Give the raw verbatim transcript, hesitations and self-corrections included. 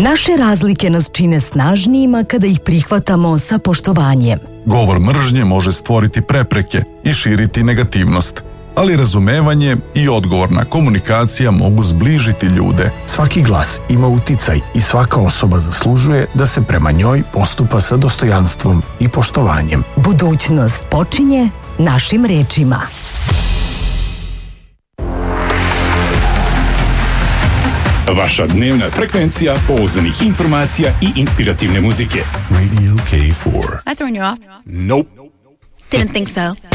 Naše razlike nas čine snažnijima kada ih prihvatamo sa poštovanjem. Govor mržnje može stvoriti prepreke i širiti negativnost, ali razumevanje i odgovorna komunikacija mogu zbližiti ljude. Svaki glas ima uticaj i svaka osoba zaslužuje da se prema njoj postupa sa dostojanstvom i poštovanjem. Budućnost počinje našim rečima. Vaša dnevna frekvencija pouzdanih informacija i inspirativne muzike. Radio K four. I thrown you off? Nope. Didn't think so.